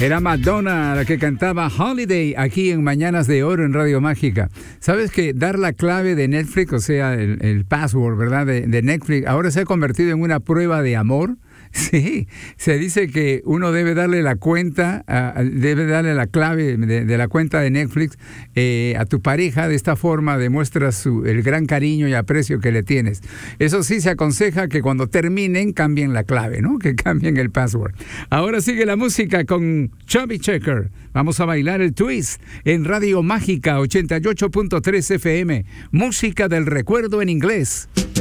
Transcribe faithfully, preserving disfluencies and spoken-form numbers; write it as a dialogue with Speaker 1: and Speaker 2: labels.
Speaker 1: Era Madonna la que cantaba Holiday aquí en Mañanas de Oro en Radio Mágica. ¿Sabes que dar la clave de Netflix, o sea, el, el password, ¿verdad? De, de Netflix, ahora se ha convertido en una prueba de amor? Sí, se dice que uno debe darle la cuenta, uh, debe darle la clave de, de la cuenta de Netflix eh, a tu pareja. De esta forma demuestras su, el gran cariño y aprecio que le tienes. Eso sí, se aconseja que cuando terminen cambien la clave, ¿no? Que cambien el password. Ahora sigue la música con Chubby Checker. Vamos a bailar el twist en Radio Mágica ochenta y ocho punto tres F M. Música del recuerdo en inglés.